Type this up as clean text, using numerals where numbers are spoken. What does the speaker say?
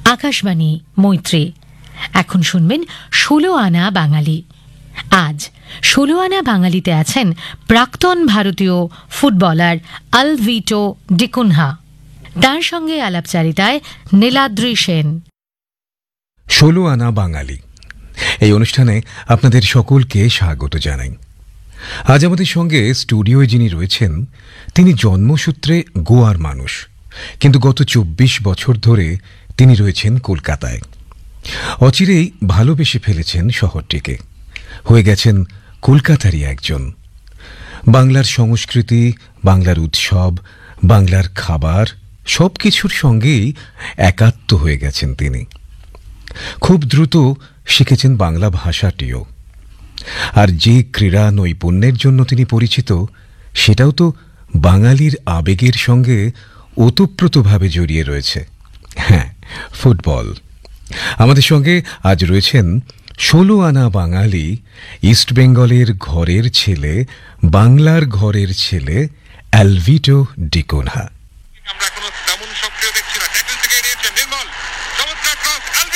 আকাশবাণী মৈত্রী। এখন শুনবেন ১৬ আনা বাঙালি। আজ ১৬ আনা বাঙালিতে আছেন প্রাক্তন ভারতীয় ফুটবলার আলভিটো ডিকুনহা। তার সঙ্গে আলাপচারিতায় নীলাদ্রি সেন। ১৬ আনা বাঙালি এই অনুষ্ঠানে আপনাদের সকলকে স্বাগত জানাই। আজ আমাদের সঙ্গে স্টুডিওয় যিনি রয়েছেন তিনি জন্মসূত্রে গোয়ার মানুষ, কিন্তু গত ২৪ বছর ধরে তিনি রয়েছেন কলকাতায়। অচিরেই ভালোবেসে ফেলেছেন শহরটিকে, হয়ে গেছেন কলকাতারই একজন। বাংলার সংস্কৃতি, বাংলার উৎসব, বাংলার খাবার সবকিছুর সঙ্গেই একাত্ম হয়ে গেছেন তিনি। খুব দ্রুত শিখেছেন বাংলা ভাষাটিও। আর যে ক্রীড়া নৈপুণ্যের জন্য তিনি পরিচিত, সেটাও তো বাঙালির আবেগের সঙ্গে ওতপ্রোতভাবে জড়িয়ে রয়েছে। হ্যাঁ, ফুটবল। আমাদের সঙ্গে আজ রয়েছেন ১৬ আনা বাঙালি, ইস্টবেঙ্গলের ঘরের ছেলে, বাংলার ঘরের ছেলে আলভিটো ডিকুনহা।